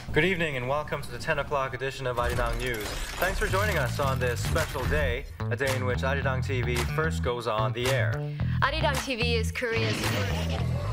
Good evening and welcome to the 10 o'clock edition of Arirang News. Thanks for joining us on this special day, a day in which Arirang TV first goes on the air. Arirang TV is Korea's first.